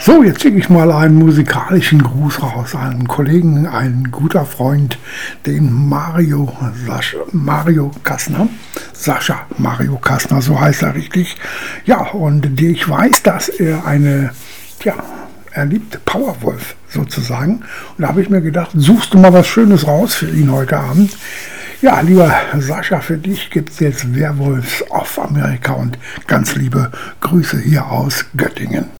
So, jetzt schicke ich mal einen musikalischen Gruß raus an einen Kollegen, einen guter Freund, den Mario Kassner. Sascha Mario Kassner, so heißt er richtig. Ja, und ich weiß, dass er er liebt Powerwolf sozusagen. Und da habe ich mir gedacht, suchst du mal was Schönes raus für ihn heute Abend. Ja, lieber Sascha, für dich gibt es jetzt Werwolves of America und ganz liebe Grüße hier aus Göttingen.